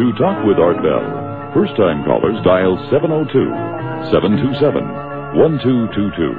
to talk with Art Bell. First-time callers dial 702-727-1222.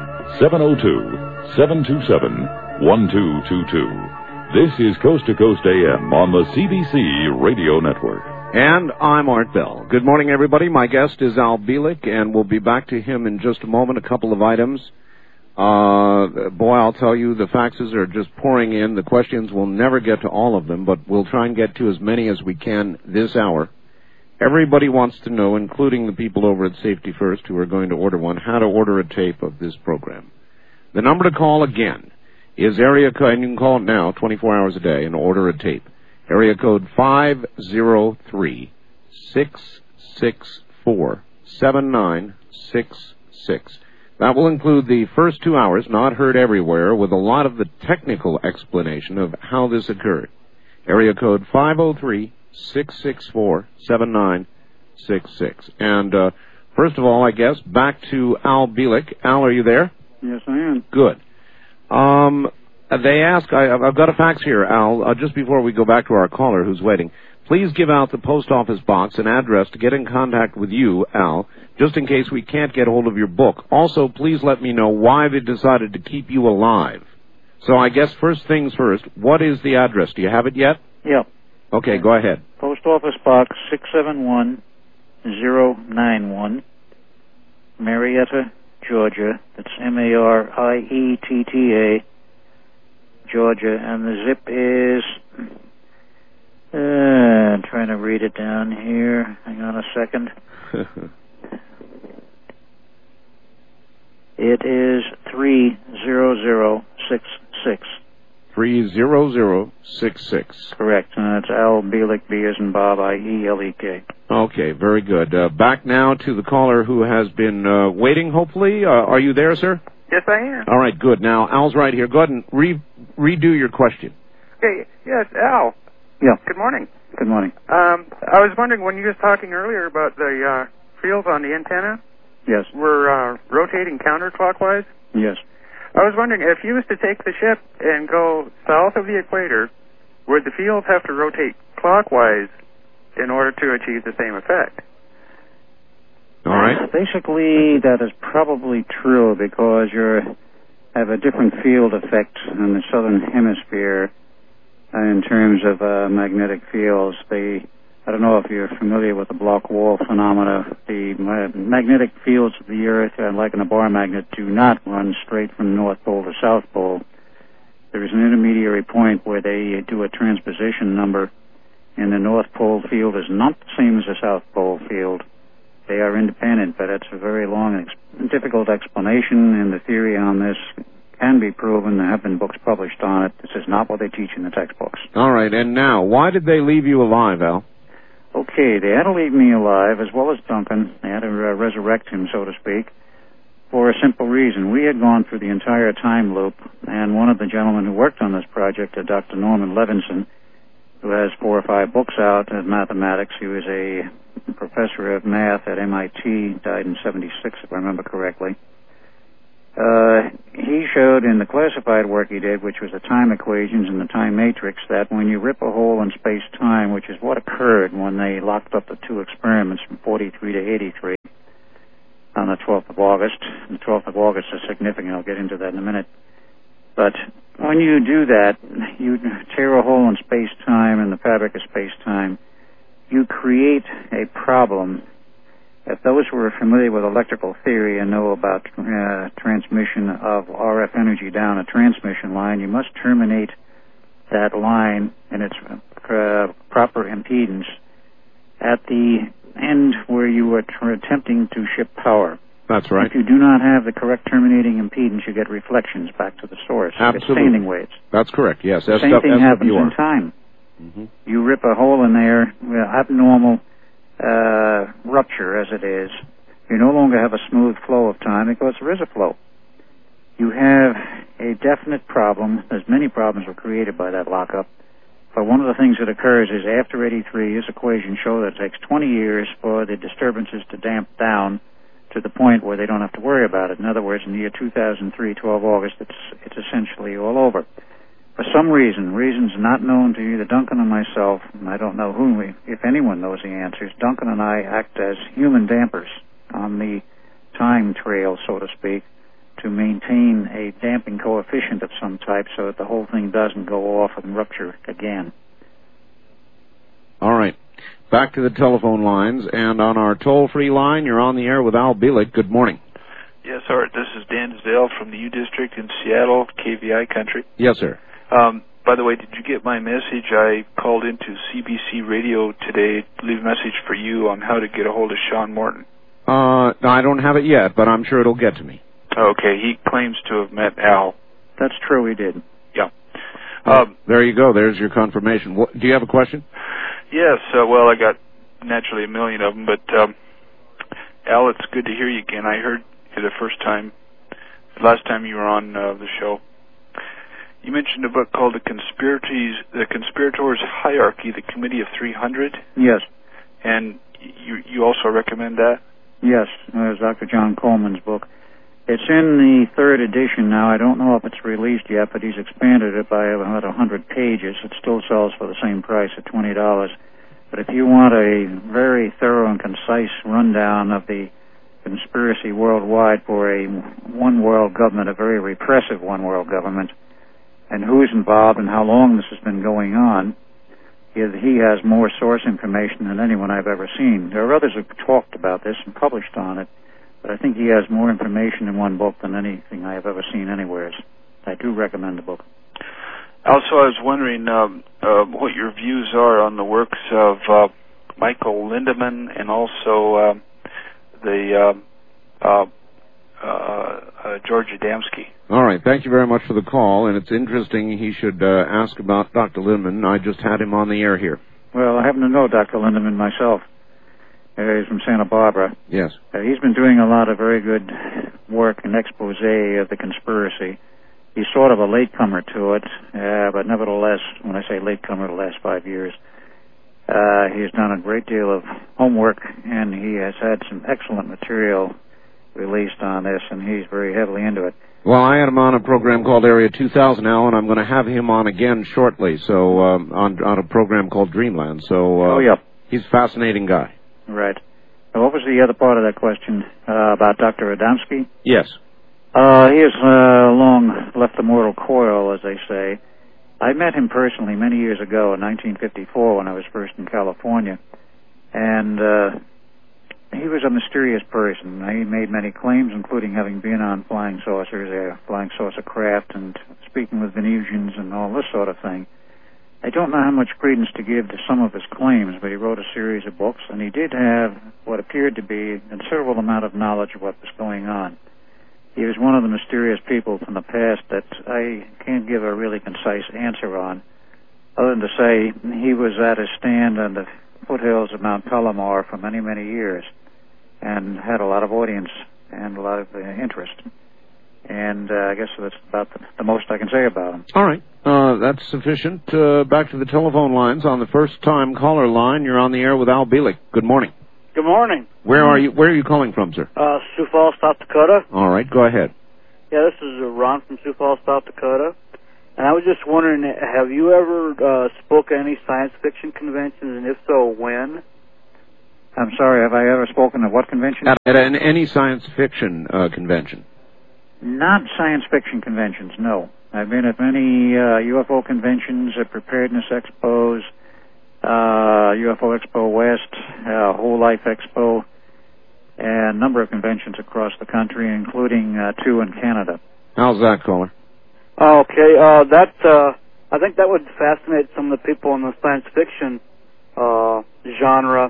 702-727-1222. This is Coast to Coast AM on the CBC Radio Network. And I'm Art Bell. Good morning, everybody. My guest is Al Bielek, and we'll be back to him in just a moment. A couple of items. Boy, I'll tell you, the faxes are just pouring in. The questions, we'll never get to all of them, but we'll try and get to as many as we can this hour. Everybody wants to know, including the people over at Safety First who are going to order one, how to order a tape of this program. The number to call again is area code, and you can call it now, 24 hours a day, and order a tape. Area code 503-664-7966. That will include the first 2 hours, not heard everywhere, with a lot of the technical explanation of how this occurred. Area code 503-664-7966. And first of all, I guess, back to Al Bielek. Al, are you there? Yes, I am. Good. They ask, I've got a fax here, Al, just before we go back to our caller who's waiting. Please give out the post office box and address to get in contact with you, Al, just in case we can't get hold of your book. Also, please let me know why they decided to keep you alive. So I guess first things first, what is the address? Do you have it yet? Yeah. Okay, go ahead. Post office box 671091, Marietta, Georgia. That's Marietta, Georgia, and the zip is... I'm trying to read it down here. Hang on a second. It is 30066. 30066. Correct. And it's Al Bielek, B as in Bob, I-E-L-E-K. Okay, very good. Back now to the caller who has been waiting, hopefully. Are you there, sir? Yes, I am. All right, good. Now, Al's right here. Go ahead and redo your question. Okay, yes, Al. Yeah. Good morning. Good morning. I was wondering, when you were talking earlier about the fields on the antenna, Yes. were rotating counterclockwise. Yes. I was wondering, if you was to take the ship and go south of the equator, would the fields have to rotate clockwise in order to achieve the same effect? All right. Basically, that is probably true because you have a different field effect in the southern hemisphere in terms of magnetic fields. I don't know if you're familiar with the block wall phenomena. The magnetic fields of the Earth, like in a bar magnet, do not run straight from North Pole to South Pole. There is an intermediary point where they do a transposition number, and the North Pole field is not the same as the South Pole field. They are independent, but it's a very long and difficult explanation, and the theory on this can be proven. There have been books published on it. This is not what they teach in the textbooks. All right, and now, why did they leave you alive, Al? Okay, they had to leave me alive, as well as Duncan. They had to resurrect him, so to speak, for a simple reason. We had gone through the entire time loop, and one of the gentlemen who worked on this project, Dr. Norman Levinson, who has 4 or 5 books out in mathematics. He was a professor of math at MIT, died in 76, if I remember correctly. He showed in the classified work he did, which was the time equations and the time matrix, that when you rip a hole in space-time, which is what occurred when they locked up the 2 experiments from 43 to 83 on the 12th of August. The 12th of August is significant. I'll get into that in a minute. But when you do that, you tear a hole in space-time, in the fabric of space-time, you create a problem. If those who are familiar with electrical theory and know about transmission of RF energy down a transmission line, you must terminate that line in its proper impedance at the end where you are attempting to ship power. That's right. If you do not have the correct terminating impedance, you get reflections back to the source. Absolutely. You get standing waves. That's correct, yes. The same thing happens in time. Mm-hmm. You rip a hole in there, abnormal rupture as it is, you no longer have a smooth flow of time because there is a flow. You have a definite problem. There's many problems were created by that lockup. But one of the things that occurs is after 83, his equations show that it takes 20 years for the disturbances to damp down to the point where they don't have to worry about it. In other words, in the year 2003, 12 August, it's essentially all over. For some reasons not known to either Duncan or myself, and I don't know if anyone knows the answers, Duncan and I act as human dampers on the time trail, so to speak, to maintain a damping coefficient of some type so that the whole thing doesn't go off and rupture again. All right. Back to the telephone lines, and on our toll-free line, you're on the air with Al Bielek. Good morning. Yes, Art. This is Dan Zdale from the U District in Seattle, KVI country. Yes, sir. By the way, did you get my message? I called into CBC Radio today to leave a message for you on how to get a hold of Sean Morton. No, I don't have it yet, but I'm sure it'll get to me. Okay, he claims to have met Al. That's true, he did. Yeah. There you go. There's your confirmation. Do you have a question? Yes, well, I got naturally a million of them, but Al, it's good to hear you again. I heard you the last time you were on the show. You mentioned a book called The Conspirators' Hierarchy, The Committee of 300. Yes. And you also recommend that? Yes, it was Dr. John Coleman's book. It's in the third edition now. I don't know if it's released yet, but he's expanded it by about 100 pages. It still sells for the same price at $20. But if you want a very thorough and concise rundown of the conspiracy worldwide for a one-world government, a very repressive one-world government, and who's involved and how long this has been going on, he has more source information than anyone I've ever seen. There are others who've talked about this and published on it, but I think he has more information in one book than anything I have ever seen anywhere. I do recommend the book. Also, I was wondering what your views are on the works of Michael Lindemann and also George Adamski. All right. Thank you very much for the call, and it's interesting he should ask about Dr. Lindemann. I just had him on the air here. Well, I happen to know Dr. Lindemann myself. He's from Santa Barbara. Yes. He's been doing a lot of very good work and expose of the conspiracy. He's sort of a latecomer to it, but nevertheless, when I say latecomer, the last 5 years, he has done a great deal of homework, and he has had some excellent material released on this, and he's very heavily into it. Well, I had him on a program called Area 2000, Al, and I'm going to have him on again shortly, so on a program called Dreamland. So he's a fascinating guy. Right. Now, what was the other part of that question about Dr. Adamski? Yes. He has long left the mortal coil, as they say. I met him personally many years ago in 1954 when I was first in California, and he was a mysterious person. He made many claims, including having been on flying saucers, flying saucer craft, and speaking with Venusians and all this sort of thing. I don't know how much credence to give to some of his claims, but he wrote a series of books, and he did have what appeared to be a considerable amount of knowledge of what was going on. He was one of the mysterious people from the past that I can't give a really concise answer on, other than to say he was at a stand on the foothills of Mount Palomar for many, many years and had a lot of audience and a lot of interest. And I guess that's about the most I can say about him. All right. That's sufficient. Back to the telephone lines. On the first-time caller line, you're on the air with Al Bielek. Good morning. Good morning. Where are you calling from, sir? Sioux Falls, South Dakota. All right, go ahead. Yeah, this is Ron from Sioux Falls, South Dakota. And I was just wondering, have you ever spoken at any science fiction conventions, and if so, when? I'm sorry, have I ever spoken at what convention? At any science fiction convention. Not science fiction conventions, no. I've been at many UFO conventions, preparedness expos, UFO Expo West, Whole Life Expo, and a number of conventions across the country, including 2 in Canada. How's that, caller? Okay, I think that would fascinate some of the people in the science fiction genre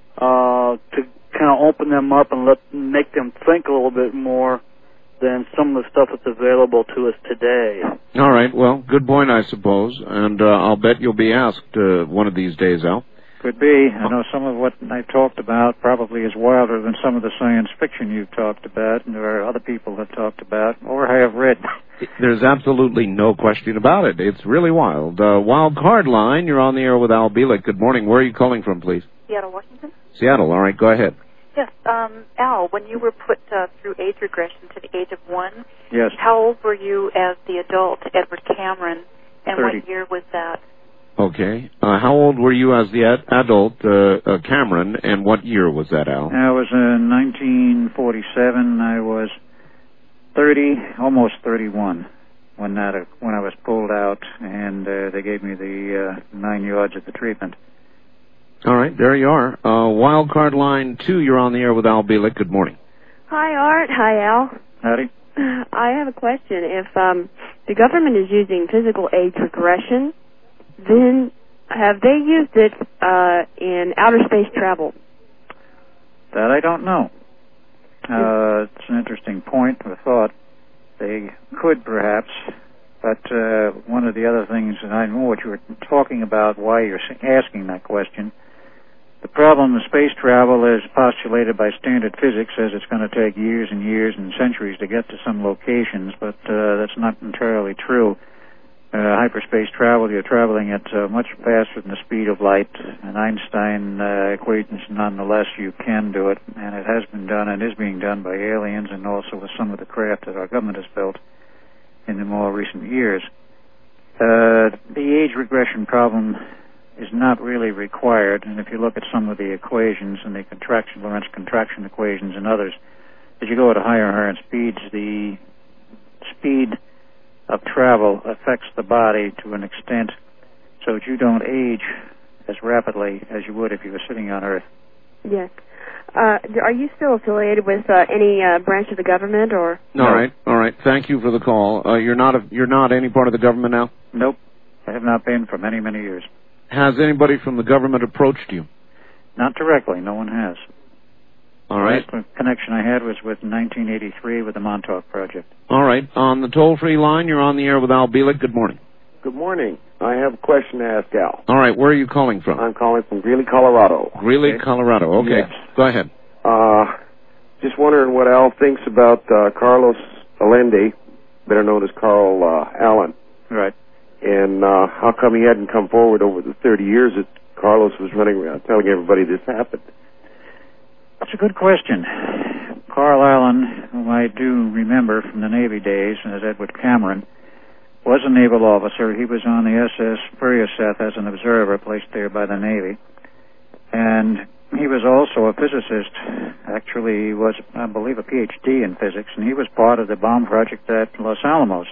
to kind of open them up and make them think a little bit more than some of the stuff that's available to us today. All right, well, good point, I suppose, and I'll bet you'll be asked one of these days, Al. Could be. I know some of what I talked about probably is wilder than some of the science fiction you've talked about, and there are other people have talked about, or I have read. There's absolutely no question about it. It's really wild. Wild Card Line, you're on the air with Al Bielek. Good morning. Where are you calling from, please? Seattle, Washington. Seattle, all right, go ahead. Yes, Al, when you were put through age regression to the age of 1, yes, how old were you as the adult Edward Cameron, And 30. what year was that? Okay. How old were you as the adult, Cameron, and what year was that, Al? I was in 1947. I was 30, almost 31, when I was pulled out, and they gave me the 9 yards of the treatment. All right, there you are. Wild card line 2, you're on the air with Al Bielek. Good morning. Hi, Art. Hi, Al. Howdy. I have a question. If the government is using physical age regression, then have they used it in outer space travel? That I don't know. It's an interesting point of thought. They could perhaps, but one of the other things, and I know what you were talking about, why you're asking that question. The problem with space travel is postulated by standard physics as it's going to take years and years and centuries to get to some locations, but that's not entirely true. Hyperspace travel, you're traveling at much faster than the speed of light, and Einstein equations, nonetheless, you can do it, and it has been done and is being done by aliens and also with some of the craft that our government has built in the more recent years. The age regression problem is not really required, and if you look at some of the equations and the Lorentz contraction equations and others, as you go at higher and higher speeds, the speed of travel affects the body to an extent so that you don't age as rapidly as you would if you were sitting on Earth. Yes. Are you still affiliated with any branch of the government, or? No. All right. Thank you for the call. You're not any part of the government now? Nope. I have not been for many, many years. Has anybody from the government approached you? Not directly. No one has. All right. The last connection I had was with 1983 with the Montauk Project. All right. On the toll-free line, you're on the air with Al Bielek. Good morning. Good morning. I have a question to ask Al. All right. Where are you calling from? I'm calling from Greeley, Colorado. Greeley, Colorado. Okay. Yes. Go ahead. Just wondering what Al thinks about Carlos Allende, better known as Carl Allen. Right. And how come he hadn't come forward over the 30 years that Carlos was running around telling everybody this happened? That's a good question. Carl Allen, whom I do remember from the Navy days as Edward Cameron, was a naval officer. He was on the SS Furioseth as an observer placed there by the Navy. And he was also a physicist. Actually, he was, I believe, a PhD in physics, and he was part of the bomb project at Los Alamos.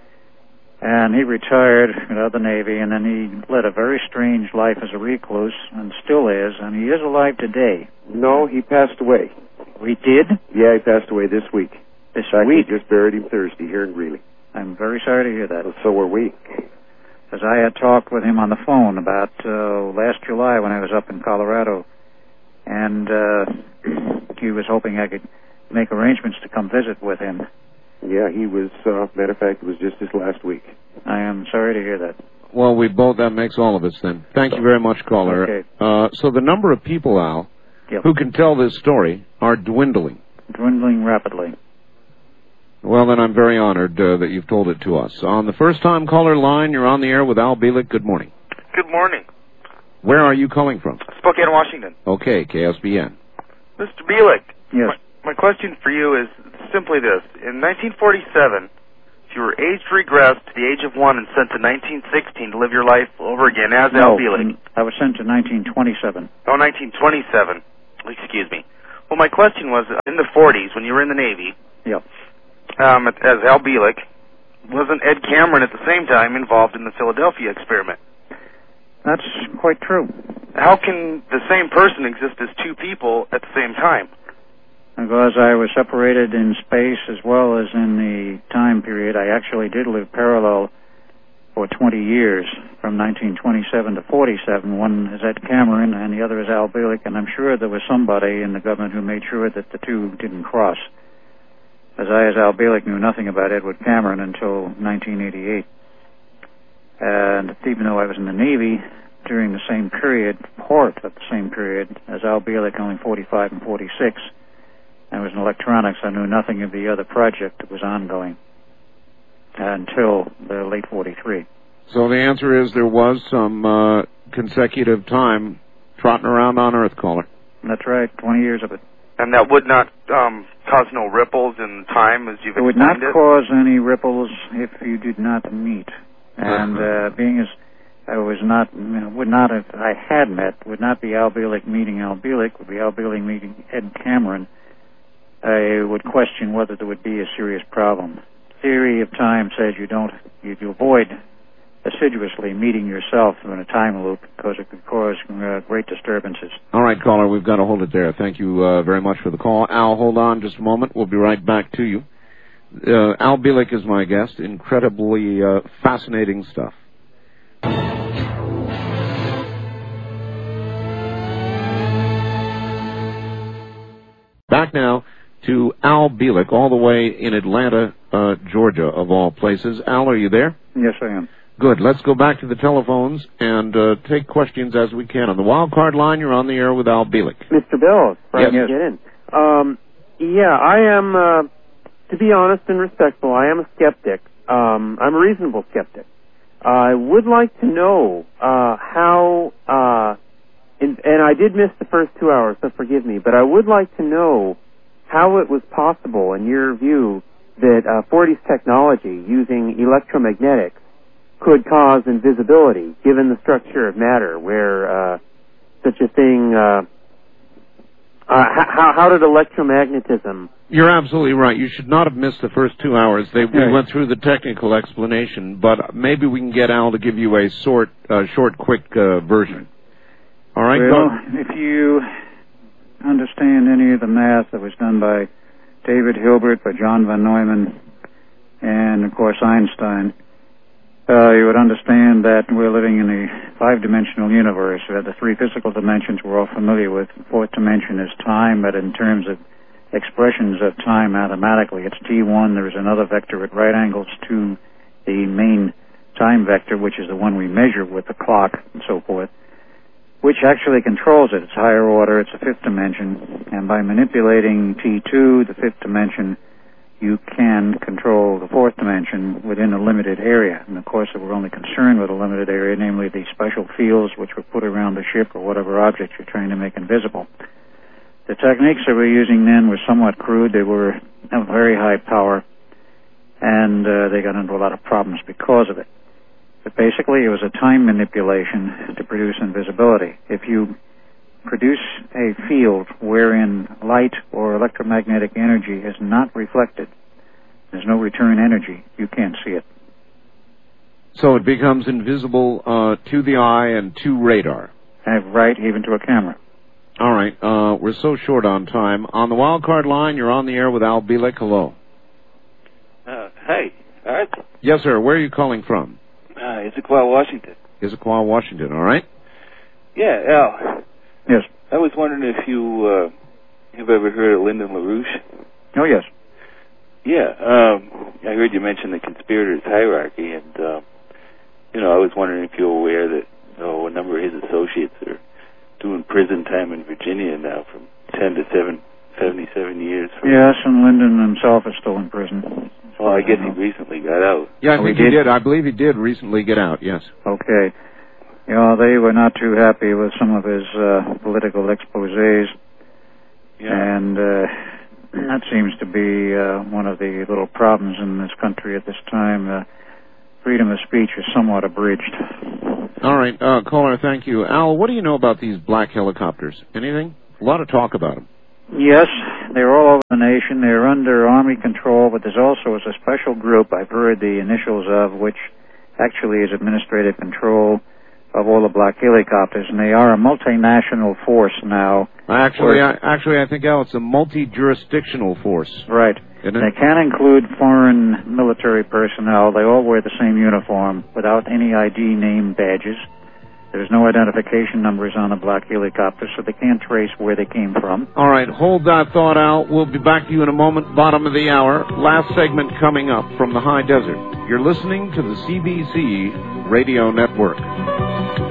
And he retired out of the Navy, and then he led a very strange life as a recluse, and still is, and he is alive today. No, he passed away. We did? Yeah, he passed away this week. This In fact, week? we just buried him Thursday here in Greeley. I'm very sorry to hear that. Well, so were we. Because I had talked with him on the phone about last July when I was up in Colorado, and he was hoping I could make arrangements to come visit with him. Yeah, he was, matter of fact, it was just this last week. I am sorry to hear that. Well, that makes all of us then. Thank you very much, caller. Okay. So the number of people, Al, Yep. who can tell this story are dwindling. Dwindling rapidly. Well, then I'm very honored that you've told it to us. On the first-time caller line, you're on the air with Al Bielek. Good morning. Good morning. Where are you calling from? Spokane, Washington. Okay, KSBN. Mr. Bielek. Yes. My question for you is simply this. In 1947, if you were age-regressed to the age of 1 and sent to 1916 to live your life over again as Al Bielek. I was sent to 1927. Oh, 1927. Excuse me. Well, my question was, in the 40s, when you were in the Navy, Yep. As Al Bielek, wasn't Ed Cameron at the same time involved in the Philadelphia experiment? That's quite true. How can the same person exist as two people at the same time? Because I was separated in space as well as in the time period. I actually did live parallel for 20 years, from 1927 to 47. One is Ed Cameron and the other is Al Bielek, and I'm sure there was somebody in the government who made sure that the two didn't cross. As I, as Al Bielek, knew nothing about Edward Cameron until 1988. And even though I was in the Navy during the same period, part of the same period, as Al Bielek, only 45 and 46, I was in electronics. I knew nothing of the other project that was ongoing until the late 43. So the answer is there was some consecutive time trotting around on Earth, caller. That's right, 20 years of it. And that would not cause no ripples in time as you've It would not explained it? cause any ripples if you did not meet. And being as I was not, would not, if I had met, would not be Al Bielek meeting Al Bielek, would be Al Bielek meeting Ed Cameron, I would question whether there would be a serious problem. Theory of time says you avoid assiduously meeting yourself in a time loop because it could cause great disturbances. All right, caller, we've got to hold it there. Thank you very much for the call. Al, hold on just a moment. We'll be right back to you. Al Bielek is my guest. Incredibly fascinating stuff. Back now to Al Bielek, all the way in Atlanta, Georgia, of all places. Al, are you there? Yes, I am. Good. Let's go back to the telephones and take questions as we can. On the wild card line, you're on the air with Al Bielek. Mr. Bill, yes. Get in. I am, to be honest and respectful, I am a skeptic. I'm a reasonable skeptic. I would like to know how, and I did miss the first 2 hours, so forgive me, but I would like to know how it was possible, in your view, that 40s technology using electromagnetics could cause invisibility, given the structure of matter, where such a thing. How did electromagnetism? You're absolutely right. You should not have missed the first 2 hours. We went through the technical explanation, but maybe we can get Al to give you a short, quick version. All right. Well, if you understand any of the math that was done by David Hilbert, by John von Neumann, and of course Einstein, you would understand that we're living in a five-dimensional universe. The three physical dimensions we're all familiar with. The fourth dimension is time, but in terms of expressions of time mathematically, it's T1. There is another vector at right angles to the main time vector, which is the one we measure with the clock and so forth, which actually controls it. It's higher order. It's a fifth dimension. And by manipulating T2, the fifth dimension, you can control the fourth dimension within a limited area. And, of course, we're only concerned with a limited area, namely the special fields which were put around the ship or whatever object you're trying to make invisible. The techniques that we're using then were somewhat crude. They were of very high power, and they got into a lot of problems because of it. But basically, it was a time manipulation to produce invisibility. If you produce a field wherein light or electromagnetic energy is not reflected, there's no return energy, you can't see it. So it becomes invisible to the eye and to radar. Right, even to a camera. All right, we're so short on time. On the wild card line, you're on the air with Al Bielek. Hello. Hey, Art. Yes, sir. Where are you calling from? Issaquah, Washington. Issaquah, Washington. All right. Yeah, Al. Yes. I was wondering if you have ever heard of Lyndon LaRouche. Oh, yes. Yeah. I heard you mention the conspirators' hierarchy, and I was wondering if you're aware that a number of his associates are doing prison time in Virginia now, from 10 to 77 years. Yes, and Lyndon himself is still in prison. Well, I guess he recently got out. Yeah, I think he did. I believe he did recently get out, yes. Okay. They were not too happy with some of his political exposés. Yeah. And that seems to be one of the little problems in this country at this time. Freedom of speech is somewhat abridged. All right, caller, thank you. Al, what do you know about these black helicopters? Anything? A lot of talk about them. Yes, they're all over the nation. They're under Army control, but there's also a special group I've heard the initials of, which actually is administrative control of all the black helicopters, and they are a multinational force now. Actually, I think, Al, it's a multi-jurisdictional force. Right. They can include foreign military personnel. They all wear the same uniform without any ID name badges. There's no identification numbers on the black helicopters, so they can't trace where they came from. All right, hold that thought, Al. We'll be back to you in a moment, bottom of the hour. Last segment coming up from the high desert. You're listening to the CBC Radio Network.